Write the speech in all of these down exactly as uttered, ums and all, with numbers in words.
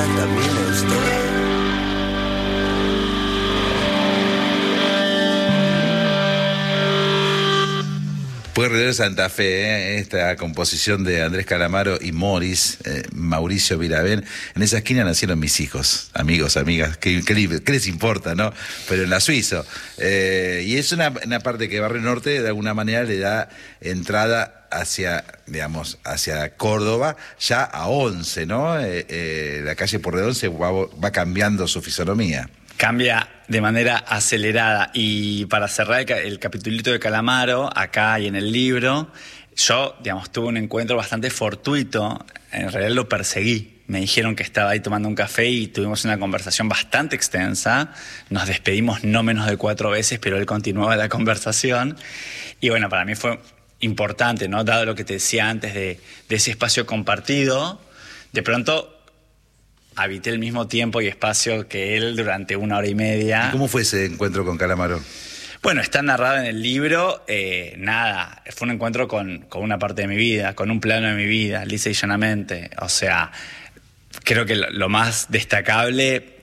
camine usted. Pueyrredón de Santa Fe, ¿eh? Esta composición de Andrés Calamaro y Morris, eh, Mauricio Viravén. En esa esquina nacieron mis hijos, amigos, amigas, ¿qué, qué, qué les importa, no? Pero en la Suizo. Eh, y es una, una parte que Barrio Norte de alguna manera le da entrada hacia, digamos, hacia Córdoba, ya a once, ¿no? Eh, eh, la calle Pueyrredón se va, va cambiando su fisonomía. Cambia de manera acelerada. Y para cerrar el, el capitulito de Calamaro, acá y en el libro, yo, digamos, tuve un encuentro bastante fortuito. En realidad lo perseguí. Me dijeron que estaba ahí tomando un café y tuvimos una conversación bastante extensa. Nos despedimos no menos de cuatro veces, pero él continuaba la conversación. Y bueno, para mí fue importante, ¿no? Dado lo que te decía antes de, de ese espacio compartido, de pronto habité el mismo tiempo y espacio que él durante una hora y media. ¿Y cómo fue ese encuentro con Calamaro? Bueno, está narrado en el libro. Eh, nada, fue un encuentro con, con una parte de mi vida, con un plano de mi vida, lisa y llanamente. O sea, creo que lo, lo más destacable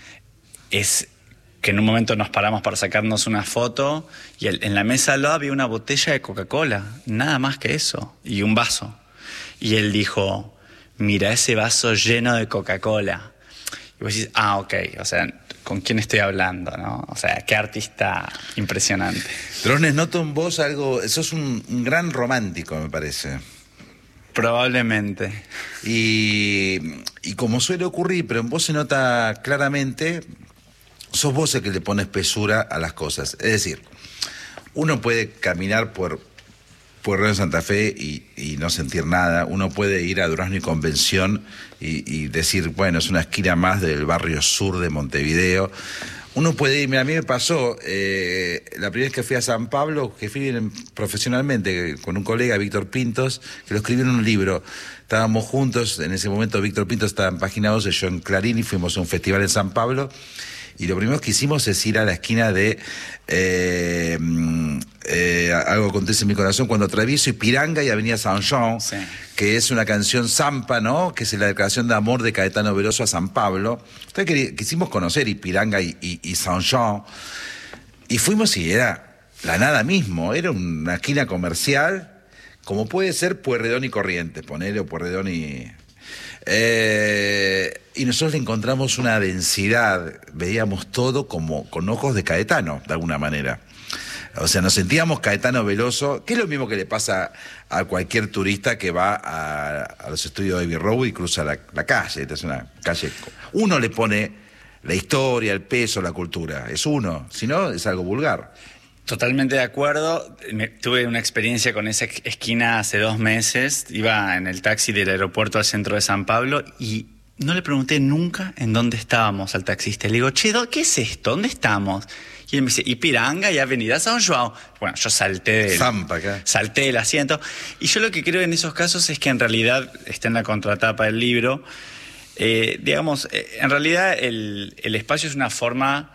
es que en un momento nos paramos para sacarnos una foto y el, en la mesa al lado había una botella de Coca-Cola, nada más que eso, y un vaso. Y él dijo: mira ese vaso lleno de Coca-Cola. Y vos decís, ah, ok, o sea, ¿con quién estoy hablando, no? O sea, qué artista impresionante. Drones, noto en vos algo, sos un, un gran romántico, me parece. Probablemente. Y, y como suele ocurrir, pero en vos se nota claramente, sos vos el que le pone espesura a las cosas. Es decir, uno puede caminar por Pueyrredón de Santa Fe y, y no sentir nada. Uno puede ir a Durazno y Convención y, y decir, bueno, es una esquina más del barrio sur de Montevideo. Uno puede ir, mira, a mí me pasó, eh, la primera vez que fui a San Pablo, que fui profesionalmente con un colega, Víctor Pintos, que lo escribió en un libro. Estábamos juntos, en ese momento Víctor Pintos estaba en Página doce, yo en Clarín, y fuimos a un festival en San Pablo. Y lo primero que hicimos es ir a la esquina de eh, eh, Algo acontece en mi corazón, cuando atravieso Ipiranga y Avenida San Jean, sí, que es una canción zampa, ¿no? Que es la declaración de amor de Caetano Veloso a San Pablo. Entonces quisimos conocer Ipiranga y, y, y San Jean. Y fuimos y era la nada mismo, era una esquina comercial, como puede ser Pueyrredón y Corrientes, ponele, o Pueyrredón y... Eh, y nosotros le encontramos una densidad, veíamos todo como con ojos de Caetano, de alguna manera. O sea, nos sentíamos Caetano Veloso, que es lo mismo que le pasa a cualquier turista que va a, a los estudios de Abbey Road y cruza la, la calle. Esta es una calle. Uno le pone la historia, el peso, la cultura. Es uno, si no, es algo vulgar. Totalmente de acuerdo. Me, tuve una experiencia con esa esquina hace dos meses. Iba en el taxi del aeropuerto al centro de San Pablo y no le pregunté nunca en dónde estábamos al taxista. Le digo, che, ¿qué es esto? ¿Dónde estamos? Y él me dice, Ipiranga y Avenida San João. Bueno, yo salté del, Zampa, acá. salté del asiento. Y yo lo que creo en esos casos es que en realidad, está en la contratapa del libro, eh, digamos, eh, en realidad el, el espacio es una forma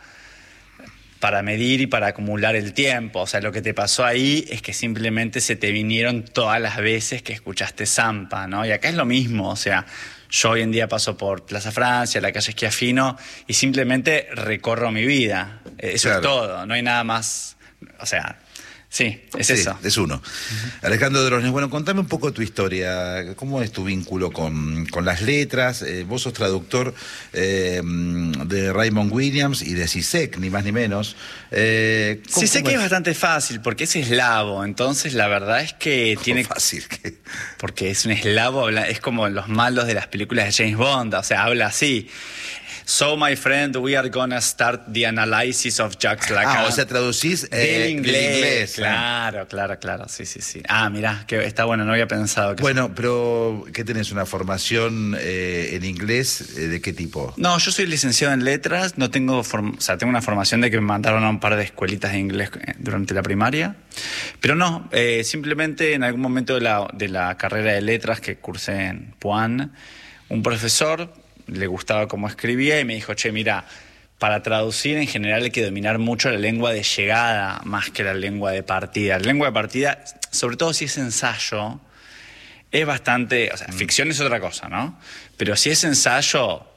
para medir y para acumular el tiempo. O sea, lo que te pasó ahí es que simplemente se te vinieron todas las veces que escuchaste Zampa, ¿no? Y acá es lo mismo, o sea, yo hoy en día paso por Plaza Francia, la calle Schiaffino, y simplemente recorro mi vida. Eso claro. Es todo, no hay nada más, o sea... Sí, es sí, eso. Es uno. Uh-huh. Alejandro Drones, bueno, contame un poco tu historia. ¿Cómo es tu vínculo con, con las letras? Eh, vos sos traductor eh, de Raymond Williams y de Zizek, ni más ni menos. Eh, Zizek es? es bastante fácil porque es eslavo, entonces la verdad es que ¿Cómo tiene... fácil? ¿Qué? Porque es un eslavo, es como los malos de las películas de James Bond, o sea, habla así. So, my friend, we are gonna start the analysis of Jacques Lacan. Ah, o sea, traducís eh, del inglés. Del inglés claro, ¿eh? claro, claro, sí, sí, sí. Ah, mirá, que está bueno, no había pensado que... Bueno, pero ¿qué tenés? ¿Una formación eh, en inglés? Eh, ¿De qué tipo? No, yo soy licenciado en letras, no tengo... Form... O sea, tengo una formación de que me mandaron a un par de escuelitas de inglés durante la primaria, pero no, eh, simplemente en algún momento de la, de la carrera de letras que cursé en Puan, un profesor... le gustaba cómo escribía y me dijo, che, mira, para traducir en general hay que dominar mucho la lengua de llegada más que la lengua de partida. La lengua de partida, sobre todo si es ensayo, es bastante... O sea, mm. ficción es otra cosa, ¿no? Pero si es ensayo,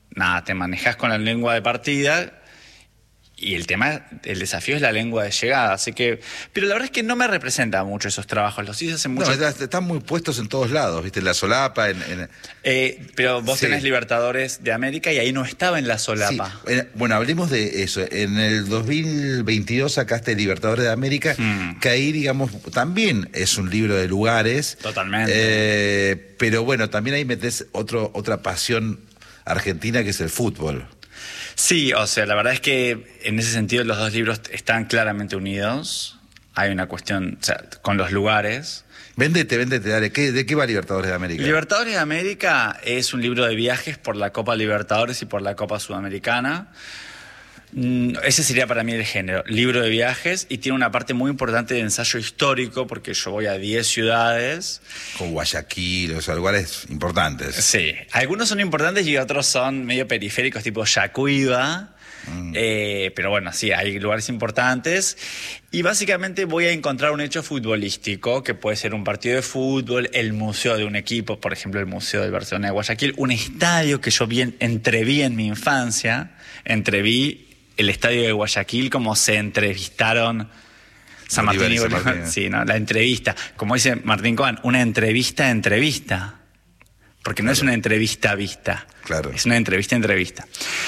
nada, te manejas con la lengua de partida. Y el tema, el desafío es la lengua de llegada, así que... Pero la verdad es que no me representa mucho esos trabajos, los hice hace mucho... No, están muy puestos en todos lados, ¿viste? En la solapa, en... en... Eh, pero vos sí. tenés Libertadores de América y ahí no estaba en la solapa. Sí. Bueno, hablemos de eso. En el dos mil veintidós sacaste Libertadores de América, hmm. que ahí, digamos, también es un libro de lugares. Totalmente. Eh, pero bueno, también ahí metés otro, otra pasión argentina que es el fútbol. Sí, o sea, la verdad es que en ese sentido los dos libros están claramente unidos. Hay una cuestión, o sea, con los lugares. Véndete, véndete, dale. ¿Qué, ¿De qué va Libertadores de América? Libertadores de América es un libro de viajes por la Copa Libertadores y por la Copa Sudamericana. Ese sería para mí el género, libro de viajes, y tiene una parte muy importante de ensayo histórico porque yo voy a diez ciudades. Con Guayaquil, o sea, lugares importantes. Sí, algunos son importantes y otros son medio periféricos, tipo Yacuiba. Mm. Eh, pero bueno, sí, hay lugares importantes. Y básicamente voy a encontrar un hecho futbolístico, que puede ser un partido de fútbol, el museo de un equipo, por ejemplo, el Museo del Barcelona de Guayaquil, un estadio que yo bien entreví en mi infancia, entreví el estadio de Guayaquil, como se entrevistaron San Martín y Bolívar. Sí, ¿no? La entrevista. Como dice Martín Coan, una entrevista a entrevista. Porque no claro. es una entrevista a vista. Claro. Es una entrevista a entrevista.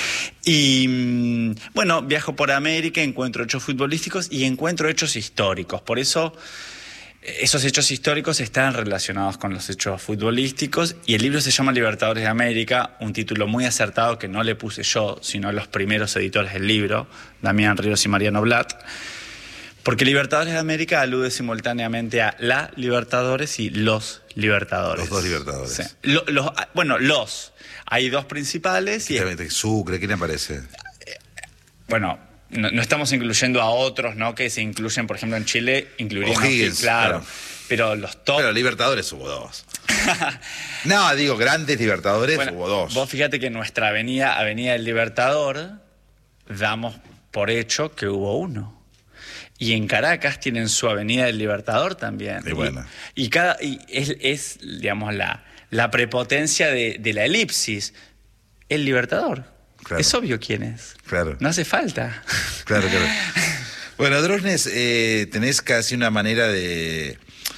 Y bueno, viajo por América, encuentro hechos futbolísticos y encuentro hechos históricos. Por eso esos hechos históricos están relacionados con los hechos futbolísticos, y el libro se llama Libertadores de América, un título muy acertado que no le puse yo, sino los primeros editores del libro, Damián Ríos y Mariano Blatt, porque Libertadores de América alude simultáneamente a la Libertadores y los Libertadores. Los dos Libertadores. Sí. Lo, los, bueno, los. Hay dos principales. Y es... Sucre, ¿quién aparece? Bueno... No, no estamos incluyendo a otros, ¿no? Que se incluyen, por ejemplo, en Chile, incluiríamos, O'Higgins, claro, claro. Pero los top... Pero Libertadores hubo dos. No, digo, grandes Libertadores bueno, hubo dos. Vos fíjate que en nuestra avenida, Avenida del Libertador, damos por hecho que hubo uno. Y en Caracas tienen su Avenida del Libertador también. Y, bueno. y, y, cada, y es, es, digamos, la, la prepotencia de, de la elipsis. El Libertador. Claro. Es obvio quién es. Claro. No hace falta. Claro, claro. Bueno, Drosnes, eh, tenés casi una manera de,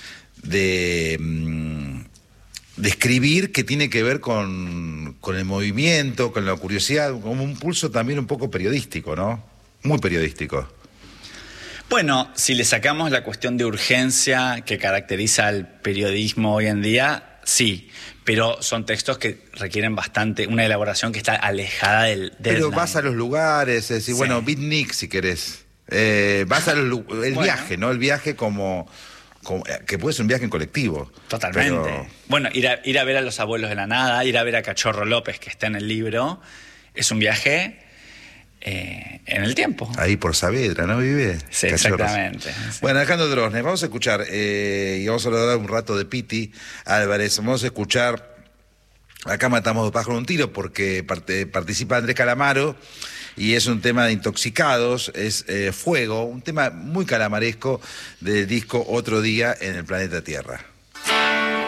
de, de escribir que tiene que ver con, con el movimiento, con la curiosidad, como un pulso también un poco periodístico, ¿no? Muy periodístico. Bueno, si le sacamos la cuestión de urgencia que caracteriza al periodismo hoy en día, sí, pero son textos que requieren bastante, una elaboración que está alejada del... del pero vas a los lugares, es decir, sí. Bueno, beatnik si querés. Eh, vas al el bueno. viaje, ¿no? El viaje como, como... que puede ser un viaje en colectivo. Totalmente. Pero... Bueno, ir a, ir a ver a los abuelos de la nada, ir a ver a Cachorro López, que está en el libro, es un viaje... Eh, en el tiempo. Ahí por Saavedra, ¿no vive? Sí, Cachorros. Exactamente. Sí. Bueno, Alejandro Drosnes, vamos a escuchar, eh, y vamos a hablar un rato de Piti Álvarez, vamos a escuchar, acá matamos dos pájaros de un tiro, porque parte, participa Andrés Calamaro, y es un tema de intoxicados, es eh, Fuego, un tema muy calamaresco del disco Otro Día en el Planeta Tierra.